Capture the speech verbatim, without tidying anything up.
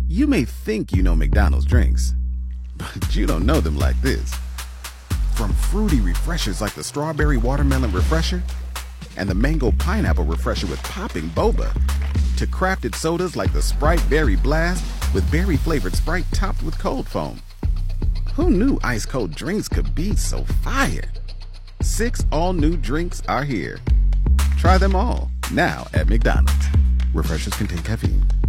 You may think you know McDonald's drinks, but you don't know them like this. From fruity refreshers like the Strawberry Watermelon Refresher and the Mango Pineapple Refresher with popping boba, to crafted sodas like the Sprite Berry Blast with berry-flavored Sprite topped with cold foam. Who knew ice-cold drinks could be so fire? Six all-new drinks are here. Try them all, now at McDonald's. Refreshers contain caffeine.